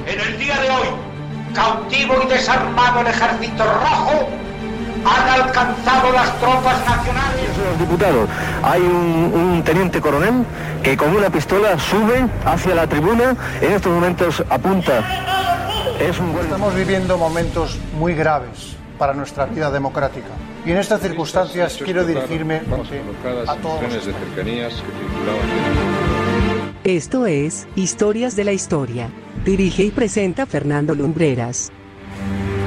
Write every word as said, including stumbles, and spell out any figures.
En el día de hoy, cautivo y desarmado el ejército rojo, han alcanzado las tropas nacionales. Los diputados, hay un, un teniente coronel que con una pistola sube hacia la tribuna, en estos momentos apunta. Es un buen... Estamos viviendo momentos muy graves para nuestra vida democrática. Y en estas circunstancias quiero dirigirme a todos los de cercanías que Esto es Historias de la Historia. Dirige y presenta Fernando Lumbreras.